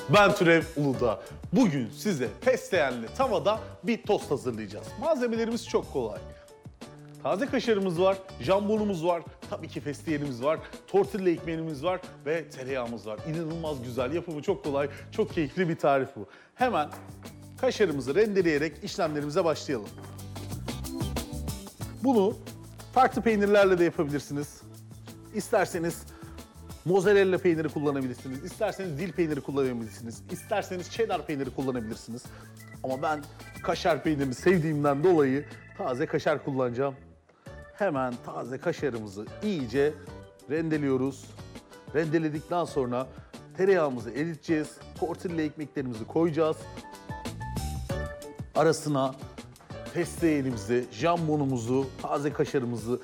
Ben Türev Uludağ. Bugün size fesleğenli tavada bir tost hazırlayacağız. Malzemelerimiz çok kolay. Taze kaşarımız var, jambonumuz var, tabii ki fesleğenimiz var, tortilla ekmeğimiz var ve tereyağımız var. İnanılmaz güzel, yapımı çok kolay, çok keyifli bir tarif bu. Hemen kaşarımızı rendeleyerek işlemlerimize başlayalım. Bunu farklı peynirlerle de yapabilirsiniz. İsterseniz mozzarella peyniri kullanabilirsiniz, isterseniz dil peyniri kullanabilirsiniz, isterseniz cheddar peyniri kullanabilirsiniz. Ama ben kaşar peynirini sevdiğimden dolayı taze kaşar kullanacağım. Hemen taze kaşarımızı iyice rendeliyoruz. Rendeledikten sonra tereyağımızı eriteceğiz, tortilla ekmeklerimizi koyacağız. Arasına fesleğenimizi, jambonumuzu, taze kaşarımızı